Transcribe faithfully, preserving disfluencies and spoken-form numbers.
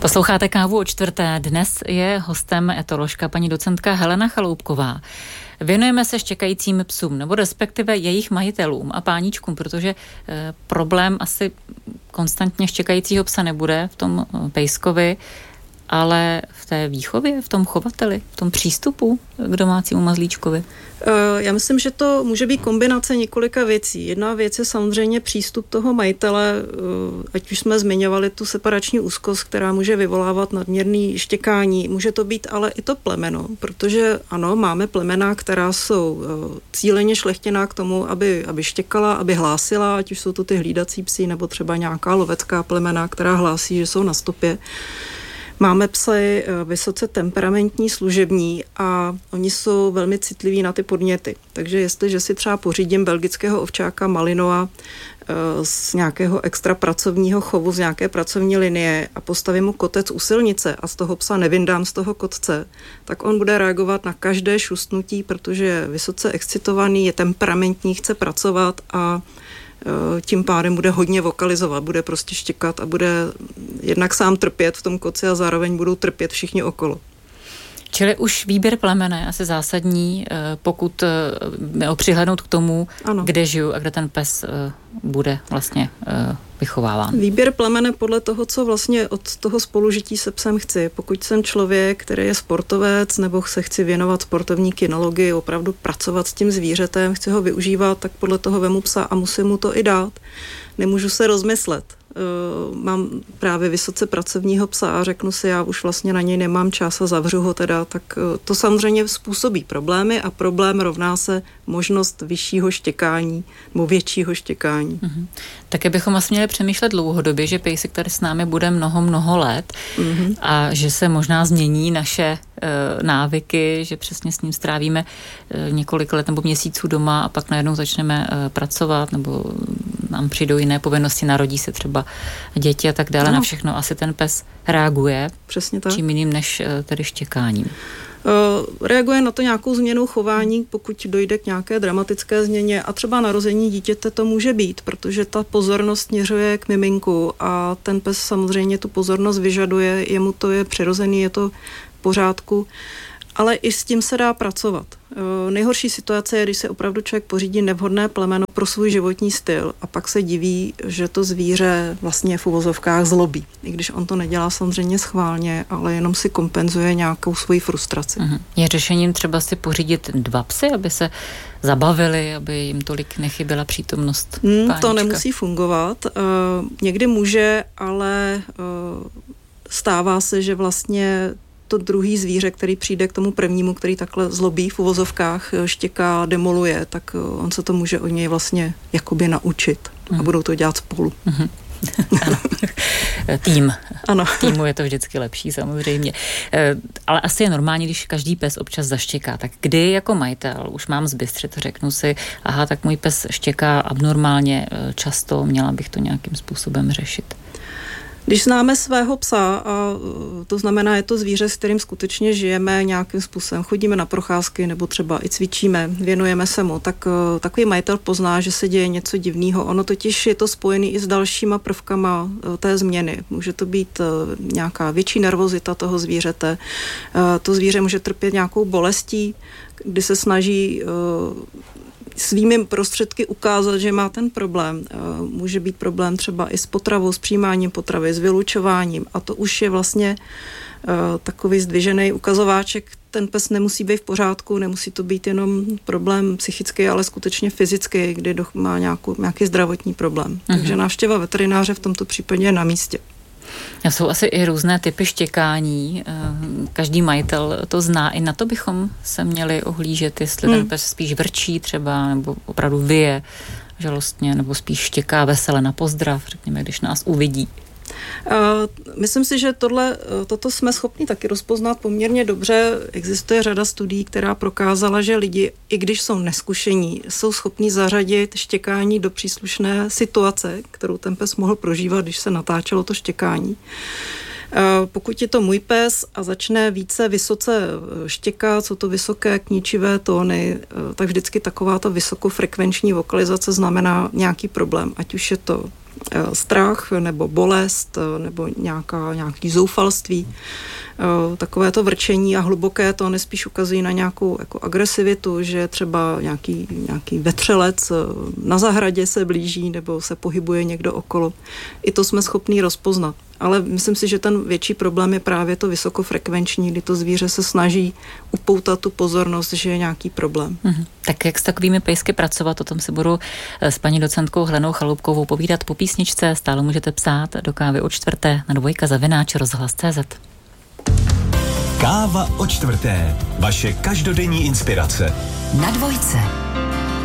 Posloucháte Kávu o čtvrté. Dnes je hostem etoložka paní docentka Helena Chaloupková. Věnujeme se štěkajícím psům, nebo respektive jejich majitelům a páníčkům, protože e, problém asi konstantně štěkajícího psa nebude v tom pejskovi, ale v té výchově, v tom chovateli, v tom přístupu k domácímu mazlíčkovi. Já myslím, že to může být kombinace několika věcí. Jedna věc je samozřejmě přístup toho majitele, ať už jsme zmiňovali tu separační úzkost, která může vyvolávat nadměrné štěkání. Může to být ale i to plemeno, protože ano, máme plemena, která jsou cíleně šlechtěná k tomu, aby, aby štěkala, aby hlásila, ať už jsou to ty hlídací psi, nebo třeba nějaká lovecká plemena, která hlásí, že jsou na stopě. Máme psy vysoce temperamentní, služební a oni jsou velmi citliví na ty podněty. Takže jestliže si třeba pořídím belgického ovčáka Malinoa z nějakého extra pracovního chovu, z nějaké pracovní linie a postavím mu kotec u silnice a z toho psa nevyndám z toho kotce, tak on bude reagovat na každé šustnutí, protože je vysoce excitovaný, je temperamentní, chce pracovat a tím pádem bude hodně vokalizovat, bude prostě štěkat a bude jednak sám trpět v tom koci a zároveň budou trpět všichni okolo. Čili už výběr plemene je asi zásadní, pokud přihlédnout k tomu, ano, kde žiju a kde ten pes bude vlastně vychováván. Výběr plemene podle toho, co vlastně od toho spolužití se psem chci. Pokud jsem člověk, který je sportovec nebo se chci věnovat sportovní kynologii, opravdu pracovat s tím zvířetem, chci ho využívat, tak podle toho vemu psa a musím mu to i dát. Nemůžu se rozmyslet. Mám právě vysoce pracovního psa a řeknu si, já už vlastně na něj nemám čas a zavřu ho teda, tak to samozřejmě způsobí problémy a problém rovná se možnost vyššího štěkání nebo většího štěkání. Mm-hmm. Také bychom asi měli přemýšlet dlouhodobě, že pejsek tady s námi bude mnoho, mnoho let mm-hmm. a že se možná změní naše e, návyky, že přesně s ním strávíme e, několik let nebo měsíců doma a pak najednou začneme e, pracovat nebo nám přijdou jiné povinnosti, narodí se třeba děti a tak dále. No. Na všechno asi ten pes reaguje. Přesně tak. Čím jiným než tedy štěkáním. Uh, reaguje na to nějakou změnou chování, pokud dojde k nějaké dramatické změně a třeba narození dítěte to může být, protože ta pozornost směřuje k miminku a ten pes samozřejmě tu pozornost vyžaduje, jemu to je přirozený, je to v pořádku, ale i s tím se dá pracovat. Uh, nejhorší situace je, když se opravdu člověk pořídí nevhodné plemeno pro svůj životní styl a pak se diví, že to zvíře vlastně v uvozovkách zlobí. I když on to nedělá samozřejmě schválně, ale jenom si kompenzuje nějakou svoji frustraci. Uh-huh. Je řešením třeba si pořídit dva psy, aby se zabavili, aby jim tolik nechyběla přítomnost hmm, To nemusí fungovat. Uh, někdy může, ale uh, stává se, že vlastně to druhý zvíře, který přijde k tomu prvnímu, který takhle zlobí v uvozovkách, štěká, demoluje, tak on se to může od něj vlastně jakoby naučit a budou to dělat spolu. Mm-hmm. Ano. Tým. Ano. Týmu je to vždycky lepší samozřejmě. Ale asi je normální, když každý pes občas zaštěká. Tak kdy jako majitel už mám zbystřit, řeknu si, aha, tak můj pes štěká abnormálně často, měla bych to nějakým způsobem řešit. Když známe svého psa, a to znamená, je to zvíře, s kterým skutečně žijeme nějakým způsobem, chodíme na procházky nebo třeba i cvičíme, věnujeme se mu, tak takový majitel pozná, že se děje něco divného. Ono totiž je to spojené i s dalšíma prvkama té změny. Může to být nějaká větší nervozita toho zvířete. To zvíře může trpět nějakou bolestí, kdy se snaží svými prostředky ukázat, že má ten problém. Může být problém třeba i s potravou, s přijímáním potravy, s vylučováním a to už je vlastně takový zdvižený ukazováček. Ten pes nemusí být v pořádku, nemusí to být jenom problém psychický, ale skutečně fyzický, kdy má nějakou, nějaký zdravotní problém. Mhm. Takže návštěva veterináře v tomto případě je na místě. Jsou asi i různé typy štěkání. Každý majitel to zná. I na to bychom se měli ohlížet, jestli hmm. ten pes spíš vrčí třeba, nebo opravdu vyje žalostně, nebo spíš štěká vesele na pozdrav, řekněme, když nás uvidí. Uh, myslím si, že tohle, toto jsme schopni taky rozpoznat poměrně dobře. Existuje řada studií, která prokázala, že lidi, i když jsou neskušení, jsou schopni zařadit štěkání do příslušné situace, kterou ten pes mohl prožívat, když se natáčelo to štěkání. Uh, pokud je to můj pes a začne více vysoce štěkat, jsou to vysoké kničivé tóny, uh, tak vždycky taková ta vysokofrekvenční vokalizace znamená nějaký problém, ať už je to strach nebo bolest nebo nějaká, nějaký zoufalství. Takové to vrčení a hluboké tóny spíš ukazují na nějakou jako agresivitu, že třeba nějaký, nějaký vetřelec na zahradě se blíží nebo se pohybuje někdo okolo. I to jsme schopní rozpoznat. Ale myslím si, že ten větší problém je právě to vysokofrekvenční, kdy to zvíře se snaží upoutat tu pozornost, že je nějaký problém. Mm-hmm. Tak jak s takovými pejsky pracovat, o tom si budu s paní docentkou Helenou Chaloupkovou povídat po písničce. Stále můžete psát do kávy o čtvrté na dvojka zavináč rozhlas tečka cé zet. Káva o čtvrté. Vaše každodenní inspirace. Na dvojce.